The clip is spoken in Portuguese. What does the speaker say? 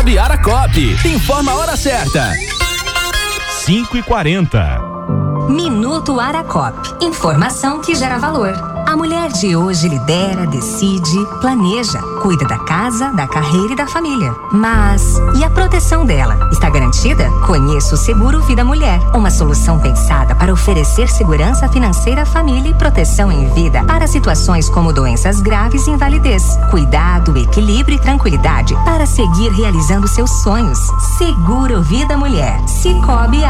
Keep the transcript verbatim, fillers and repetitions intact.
Aracop, informa a hora certa. cinco e quarenta. Minuto Aracop. Informação que gera valor. A mulher de hoje lidera, decide, planeja, cuida da casa, da carreira e da família. Mas, e a proteção dela? Está garantida? Conheça o Seguro Vida Mulher, uma solução pensada para oferecer segurança financeira à família e proteção em vida para situações como doenças graves e invalidez. Cuidado, equilíbrio e tranquilidade para seguir realizando seus sonhos. Seguro Vida Mulher. Cicobi